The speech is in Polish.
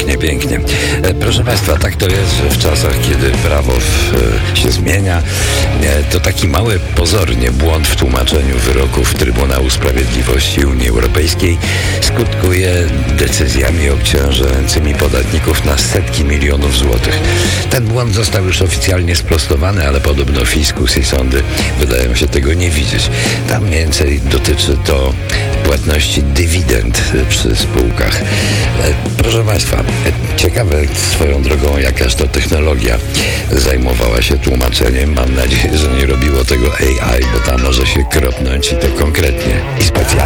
Pięknie, pięknie. Proszę Państwa, tak to jest, że w czasach, kiedy prawo się zmienia, to taki mały, pozornie błąd w tłumaczeniu wyroków Trybunału Sprawiedliwości Unii Europejskiej skutkuje decyzjami obciążającymi podatników na setki milionów złotych. Ten błąd został już oficjalnie sprostowany, ale podobno fiskus i sądy wydają się tego nie widzieć. Tam mniej więcej dotyczy to płatności dywidend przy spółkach. Proszę Państwa, ciekawe swoją drogą, jakaż to technologia zajmowała się tłumaczeniem. Mam nadzieję, że nie robiło tego AI, bo tam może się kropnąć i to konkretnie i specjalnie.